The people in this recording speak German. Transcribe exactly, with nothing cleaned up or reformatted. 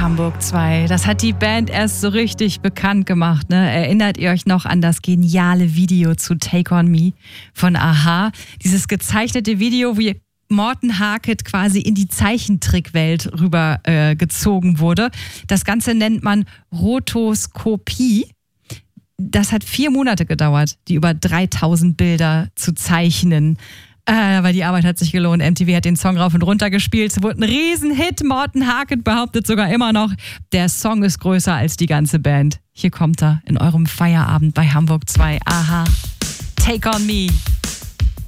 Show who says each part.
Speaker 1: Hamburg zwei. Das hat die Band erst so richtig bekannt gemacht. Ne? Erinnert ihr euch noch an das geniale Video zu Take On Me von a-ha? Dieses gezeichnete Video, wie Morten Harket quasi in die Zeichentrickwelt rüber äh, gezogen wurde. Das Ganze nennt man Rotoskopie. Das hat vier Monate gedauert, die über dreitausend Bilder zu zeichnen. Äh, aber die Arbeit hat sich gelohnt. M T V hat den Song rauf und runter gespielt. Es wurde ein Riesenhit. Morten Harket behauptet sogar immer noch, der Song ist größer als die ganze Band. Hier kommt er in eurem Feierabend bei Hamburg zwei. a-ha. Take On Me.